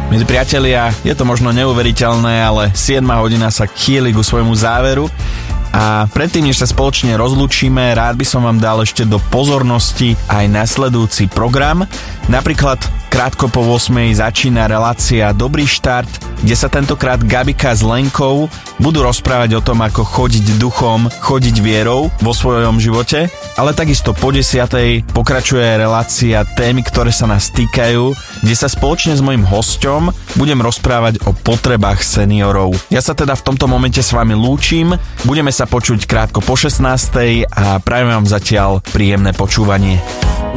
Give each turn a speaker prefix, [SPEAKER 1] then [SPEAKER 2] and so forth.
[SPEAKER 1] Milí priatelia, je to možno neuveriteľné, ale 7 hodina sa chýli ku svojmu záveru a predtým, než sa spoločne rozlúčime, rád by som vám dal ešte do pozornosti aj nasledujúci program. Napríklad krátko po 8 začína relácia Dobrý štart, kde sa tentokrát Gabika s Lenkou budú rozprávať o tom, ako chodiť duchom, chodiť vierou vo svojom živote, ale takisto po 10 pokračuje relácia Témy, ktoré sa nás týkajú, kde sa spoločne s mojím hosťom budem rozprávať o potrebách seniorov. Ja sa teda v tomto momente s vami lúčim, budeme sa počuť krátko po 16 a prajem vám zatiaľ príjemné počúvanie.